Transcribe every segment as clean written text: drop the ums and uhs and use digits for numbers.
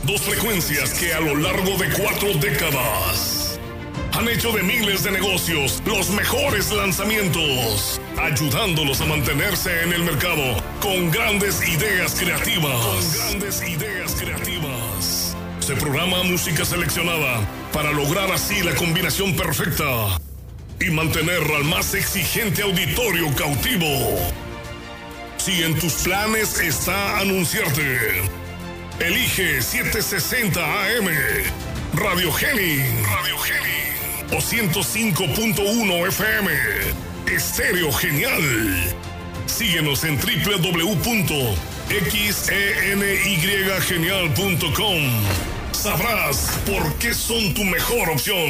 Dos frecuencias que a lo largo de 4 décadas han hecho de miles de negocios los mejores lanzamientos, ayudándolos a mantenerse en el mercado con grandes ideas creativas. Se programa música seleccionada para lograr así la combinación perfecta y mantener al más exigente auditorio cautivo. Si en tus planes está anunciarte, elige 760 AM, Radio Henning o 105.1 FM, Estéreo Genial. Síguenos en www.xenygenial.com. Sabrás por qué son tu mejor opción.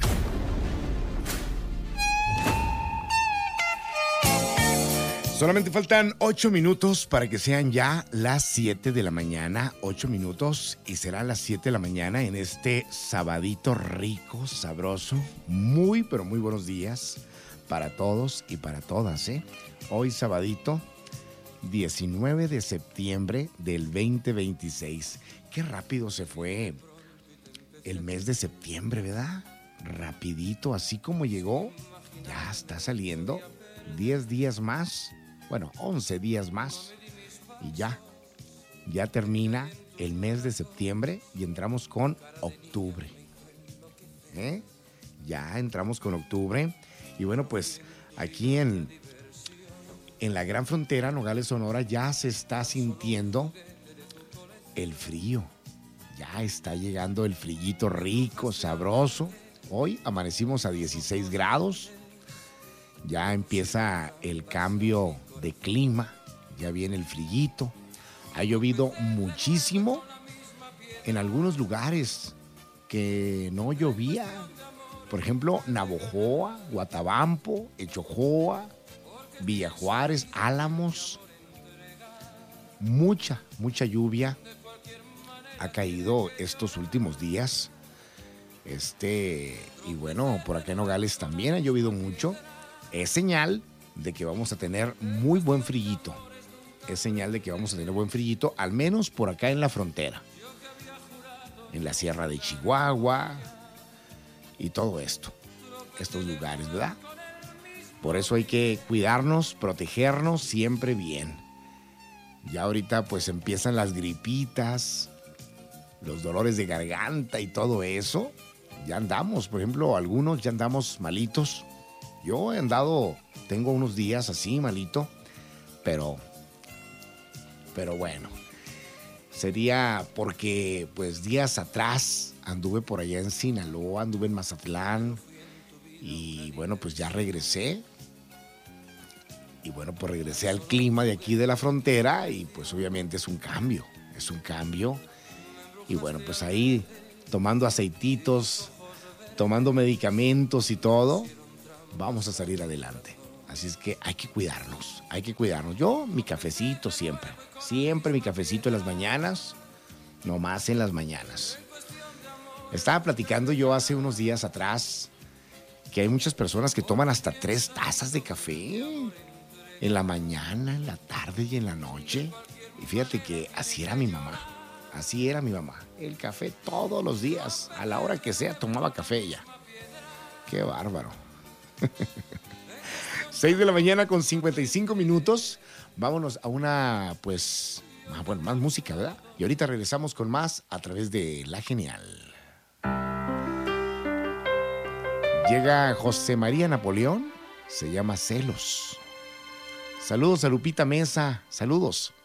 Solamente faltan 8 minutos para que sean ya las 7 de la mañana. 8 minutos y serán las 7 de la mañana en este sabadito rico, sabroso. Muy, pero muy buenos días para todos y para todas, ¿eh? Hoy sabadito, 19 de septiembre del 2026. Qué rápido se fue el mes de septiembre, ¿verdad? Rapidito, así como llegó, ya está saliendo. 10 días más. Bueno, 11 días más y ya termina el mes de septiembre y entramos con octubre. Ya entramos con octubre y bueno, pues aquí en la gran frontera, Nogales, Sonora, ya se está sintiendo el frío. Ya está llegando el frillito rico, sabroso. Hoy amanecimos a 16 grados. Ya empieza el cambio de clima, ya viene el frillito. Ha llovido muchísimo en algunos lugares que no llovía. Por ejemplo, Navojoa, Guatabampo, Echojoa, Villa Juárez, Álamos. Mucha lluvia ha caído estos últimos días. Y bueno, por acá en Nogales también ha llovido mucho. Es señal de que vamos a tener muy buen frillito. Al menos por acá en la frontera. En la Sierra de Chihuahua y todo esto. Estos lugares, ¿verdad? Por eso hay que cuidarnos, protegernos siempre bien. Ya ahorita pues empiezan las gripitas, los dolores de garganta y todo eso. Ya andamos, por ejemplo, algunos ya andamos malitos. Yo tengo unos días así malito, pero bueno, sería porque pues días atrás anduve por allá en Sinaloa, anduve en Mazatlán y bueno, pues ya regresé. Y bueno, pues regresé al clima de aquí de la frontera y pues obviamente es un cambio. Y bueno, pues ahí tomando aceititos, tomando medicamentos y todo, vamos a salir adelante. Así es que hay que cuidarnos. Yo, mi cafecito siempre mi cafecito en las mañanas, nomás en las mañanas. Estaba platicando yo hace unos días atrás que hay muchas personas que toman hasta 3 tazas de café en la mañana, en la tarde y en la noche. Y fíjate que así era mi mamá. El café todos los días, a la hora que sea, tomaba café ella. Qué bárbaro. 6 de la mañana con 55 minutos. Vámonos a una, pues, más música, ¿verdad? Y ahorita regresamos con más a través de La Genial. Llega José María Napoleón, se llama Celos. Saludos a Lupita Mesa, saludos.